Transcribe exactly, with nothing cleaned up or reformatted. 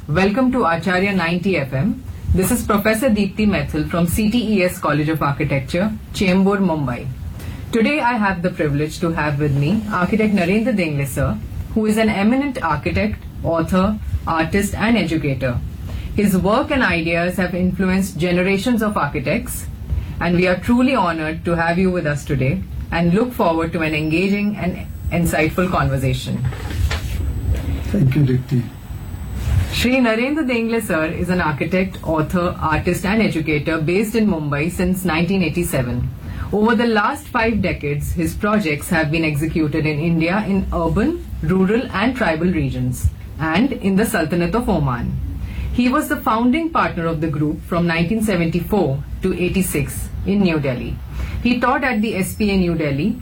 Welcome to Acharya ninety F M. This is Professor Deepti Methil from C T E S College of Architecture, Chembur, Mumbai. Today I have the privilege to have with me architect Narendra Dengle sir, who is an eminent architect, author, artist and educator. His work and ideas have influenced generations of architects, and we are truly honored to have you with us today and look forward to an engaging and insightful conversation. Thank you, Deepti. Shri Narendra Dengle sir is an architect, author, artist and educator based in Mumbai since nineteen eighty-seven. Over the last five decades, his projects have been executed in India in urban, rural and tribal regions and in the Sultanate of Oman. He was the founding partner of the group from nineteen seventy-four to eighty-six in New Delhi. He taught at the S P A New Delhi